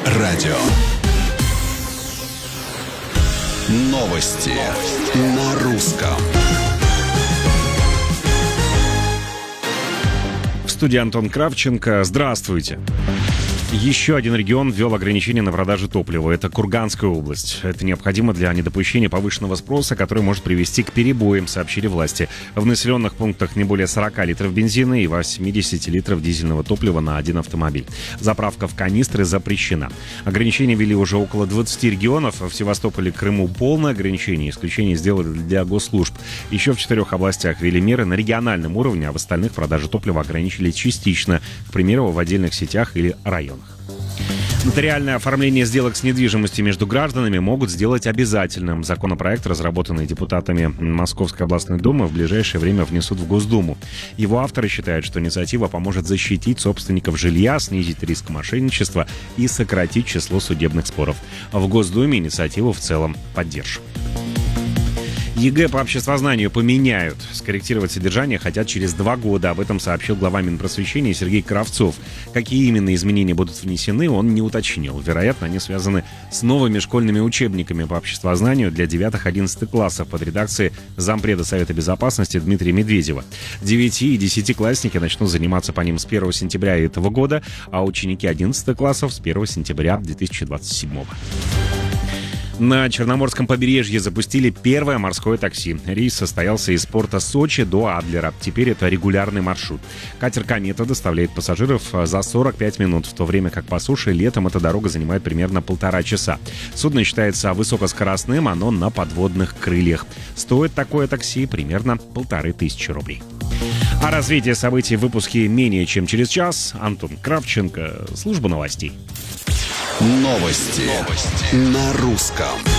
радио. Новости на русском. В студии Антон Кравченко. Здравствуйте. Еще один регион ввел ограничения на продажу топлива. Это Курганская область. Это необходимо для недопущения повышенного спроса, который может привести к перебоям, сообщили власти. В населенных пунктах не более 40 литров бензина и 80 литров дизельного топлива на один автомобиль. Заправка в канистры запрещена. Ограничения ввели уже около 20 регионов. В Севастополе, Крыму полное ограничение. Исключение сделали для госслужб. Еще в 4 областях ввели меры на региональном уровне, а в остальных продажу топлива ограничили частично. К примеру, в отдельных сетях или районах. Нотариальное оформление сделок с недвижимостью между гражданами могут сделать обязательным. Законопроект, разработанный депутатами Московской областной думы, в ближайшее время внесут в Госдуму. Его авторы считают, что инициатива поможет защитить собственников жилья, снизить риск мошенничества и сократить число судебных споров. В Госдуме инициативу в целом поддержат. ЕГЭ по обществознанию поменяют. Скорректировать содержание хотят через 2 года. Об этом сообщил глава Минпросвещения Сергей Кравцов. Какие именно изменения будут внесены, он не уточнил. Вероятно, они связаны с новыми школьными учебниками по обществознанию для 9-11 классов под редакцией зампреда Совета Безопасности Дмитрия Медведева. 9- и 10-классники начнут заниматься по ним с 1 сентября этого года, а ученики 11 классов с 1 сентября 2027 года. На Черноморском побережье запустили первое морское такси. Рейс состоялся из порта Сочи до Адлера. Теперь это регулярный маршрут. Катер «Комета» доставляет пассажиров за 45 минут, в то время как по суше летом эта дорога занимает примерно 1,5 часа. Судно считается высокоскоростным, оно на подводных крыльях. Стоит такое такси примерно 1500 рублей. О развитии событий в выпуске менее чем через час. Антон Кравченко, служба новостей. Новости на русском.